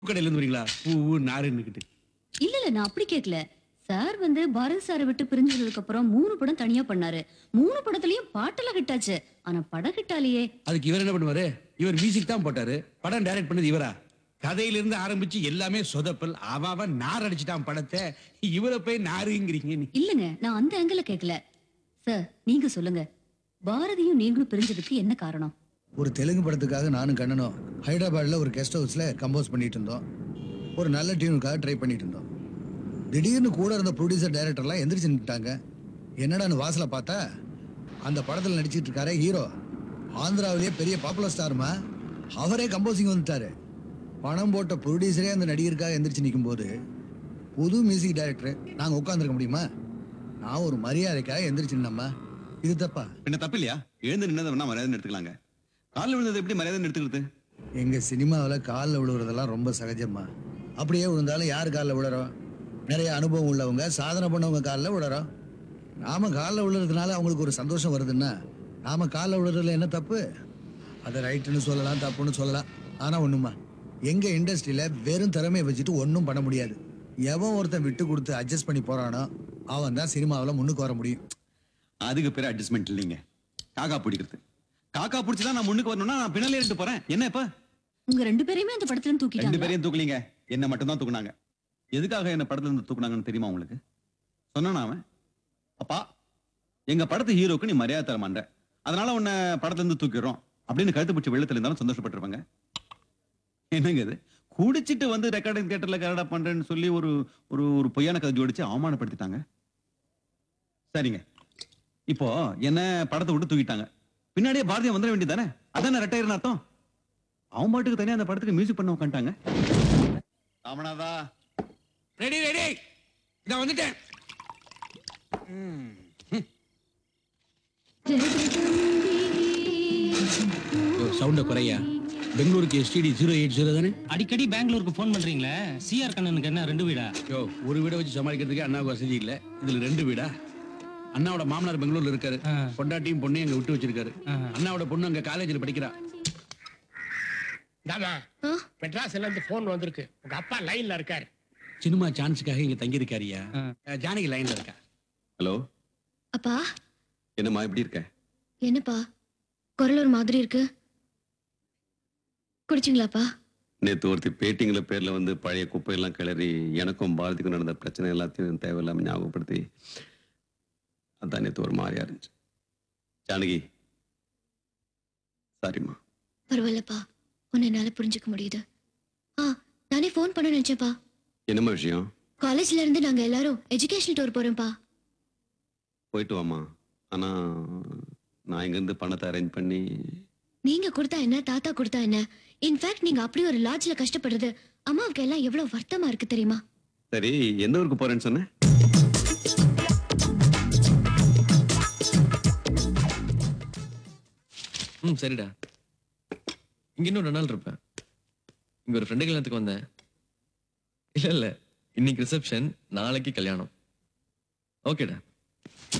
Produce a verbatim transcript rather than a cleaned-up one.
கடையில இருந்து வரீங்களா? பூ நாருன்னுகிட்டு. இல்ல இல்ல நான் அப்படி கேட்கல. சார் வந்து பாரதி சாரை விட்டு பிரிஞ்சதுக்கு அப்புறம் மூணு படம் தனியா பண்ணாரு. மூணு படத்துலயும் பாட்டெல்லாம் ஹிட் ஆச்சு. ஆனா படம் ஹிட் ஆலியே. அதுக்கு இவர் என்ன பண்ணுவாரு? இவர் மியூசிக் தான் போட்டாரு. படம் டைரக்ட் பண்ணது இவரா? கதையில இருந்து ஆரம்பிச்சு எல்லாமே சொதப்பல். அவன் நார் அடிச்சிட்டான் படத்தை. இவரை போய் நாருங்கிறீங்க நீ. இல்லங்க நான் அந்த ஆங்கிள் கேட்கல. சார் நீங்க சொல்லுங்க. பாரதியும் நீங்களும் பிரிஞ்சதுக்கு என்ன காரணம்? ஒரு தெலுங்கு படத்துக்காக நானும் கண்ணனும் ஹைதராபாத்ல ஒரு கெஸ்ட் ஹவுஸ்ல கம்போஸ் பண்ணிட்டு இருந்தோம். ஒரு நல்ல டியூனுக்காக ட்ரை பண்ணிட்டு இருந்தோம். திடீர்னு கூட இருந்த ப்ரொடியூசர் டைரக்டர்லாம் எந்திரிச்சு நின்னுட்டாங்க. என்னடான்னு வாசல பார்த்தா அந்த படத்தில் நடிச்சிட்டு இருக்காரே ஹீரோ, ஆந்திராவிலேயே பெரிய பாப்புலர் ஸ்டாருமா, அவரே கம்போசிங் வந்துட்டாரு. பணம் போட்ட ப்ரொடியூசரே அந்த நடிகருக்காக எந்திரிச்சு நிற்கும் போது புது மியூசிக் டைரக்டர் நாங்கள் உட்காந்துருக்க முடியுமா? நான் ஒரு மரியாதைக்காக எந்திரிச்சு நின்னம்மா. இது தப்பா? என்ன தப்பு இல்லையா? எழுந்து நின்னதை வேணா மரியாதை எடுத்துக்கலாங்க. காலில் விழுந்தது எப்படி மரியாதை எடுத்துக்கிறது? எங்க சினிமாவில் காலில் விழுவுறதெல்லாம் ரொம்ப சகஜம்மா. அப்படியே விழுந்தாலும் யார் காலில் விழுறோம்? நிறைய அனுபவம் உள்ளவங்க, சாதனை பண்ணவங்க காலில் விழுறோம். நாம காலில் விழுறதுனால அவங்களுக்கு ஒரு சந்தோஷம் வருதுன்னா நாம காலில் விழுறதுல என்ன தப்பு? அதை ரைட்டுன்னு சொல்லலாம், தப்புன்னு சொல்லலாம். ஆனா ஒண்ணுமா, எங்க இண்டஸ்ட்ரியில வெறும் திறமையை வச்சுட்டு ஒன்றும் பண்ண முடியாது. எவன் ஒருத்தன் விட்டு கொடுத்து அட்ஜஸ்ட் பண்ணி போறானோ அவன் தான் சினிமாவில் முன்னுக்கு வர முடியும். அதுக்கு பேர் அட்ஜஸ்ட்மெண்ட் இல்லைங்க, காக்கா பிடிக்கிறது. காக்கா பிடிச்சதான் நான் முன்னுக்கு வரணும்னா நான் பின்னாலே இருந்து போறேன். என்ன இப்ப? உங்க ரெண்டு பேரையுமே அந்த படத்துல இருந்து ரெண்டு தூக்கிட்டாங்க. பேரையும் தூக்கலீங்க, என்ன மட்டும் தான் தூக்குனாங்க. எதுக்காக என்ன படத்துல இருந்து தூக்குனாங்கன்னு தெரியுமா உங்களுக்கு? சொன்னானா அவன், அப்பா எங்க படத்து ஹீரோக்கு நீ மரியாதை தர மாட்ட, அதனால உன்னை படத்துல இருந்து தூக்கிடுறோம் அப்படின்னு கழுத்து பிடிச்சி வெள்ளத்துல இருந்தாலும் சந்தோஷப்பட்டிருப்பாங்க. என்னங்க இது? குடிச்சிட்டு வந்து ரெக்கார்டிங் தியேட்டர்ல கரடா பண்றேன்னு சொல்லி ஒரு ஒரு ஒரு பொய்யான கதை ஜோடிச்சு அவமானப்படுத்திட்டாங்க. சரிங்க, இப்போ என்ன படத்தை விட்டு தூக்கிட்டாங்க, பின்னாடியே பாரதியா வந்துட வேண்டியதானே? அதானே ரெட்டையர்னு அர்த்தம். அவன் பாட்டுக்கு தனியா அந்த படத்துக்கு மியூசிக் பண்ண உட்காந்துட்டாங்க. ராமநாதா, ரெடி ரெடி, நான் வந்துட்டேன். சவுண்ட குறையா. பெங்களூருக்கு எஸ்டிடி ஜீரோ எயிட் ஜீரோ தானே? அடிக்கடி பெங்களூருக்கு ஃபோன் பண்றீங்களே, சிஆர் கண்ணனுக்கு என்ன ரெண்டு வீடா? யோ, ஒரு வீடை வச்சு சமாளிக்கிறதுக்கு அண்ணாவுக்கு வசதி இல்ல, இதுல ரெண்டு வீடா? அண்ணாவோட மாமனார் பெங்களூர்ல இருக்காரு, பொண்டாட்டியும் பொண்ணையும் அங்க விட்டு வச்சிருக்காரு. அண்ணாவோட பொண்ணு அங்க காலேஜ்ல படிக்கிறா. தாமா, மெட்ராஸ்ல இருந்து போன் வந்திருக்கு. உங்க அப்பா லைன்ல இருக்காரு. சினிமா சான்ஸுக்காக இங்க தங்கி இருக்காரியா? ஜானகி லைன்ல இருக்கா. ஹலோ அப்பா. என்னம்மா எப்படி இருக்க? என்னப்பா குரல் ஒரு மாதிரி இருக்கு, குடிச்சிங்களாப்பா? நேற்று ஒருத்தி பேட்டிங்கிற பேர்ல வந்து பழைய குப்பையெல்லாம் கிளறி எனக்கும் பாரதிக்கும் நடந்த பிரச்சனை எல்லாத்தையும் தேவையில்லாம ஞாபகப்படுத்தி, அதான் நேற்று ஒரு மாதிரியா இருந்துச்சு. ஜானகி சாரிம்மா. பரவாயில்லப்பா, உன்னை என்னால புரிஞ்சுக்க முடியுது. ஆ, நானே ஃபோன் பண்ண நினைச்சேன்ப்பா. என்னம்மா விஷயம்? காலேஜ்ல இருந்து நாங்க எல்லாரும் எஜுகேஷனல் டூர் போறோம்ப்பா. போயிட்டு வாமா. ஆனா நான் இங்கிருந்து பணத்தை அரேஞ்ச் பண்ணி. நீங்க கொடுத்தா என்ன, தாத்தா கொடுத்தா என்ன? இன்ஃபேக்ட் நீங்க அப்படி ஒரு லாட்ஜ்ல கஷ்டப்படுறது அம்மாவுக்கு எல்லாம் எவ்வளவு வருத்தமா இருக்கு தெரியுமா? சரி, எந்த ஊருக்கு போறேன்னு சொன்ன? ம் சரிடா, இங்க இன்னும் ரெண்டு நாள் இருப்பேன். இங்க ஒரு ஃப்ரெண்டு கல்யாணத்துக்கு வந்தேன். இல்ல இல்ல, இன்னைக்கு ரிசப்ஷன், நாளைக்கு கல்யாணம். ஓகேடா.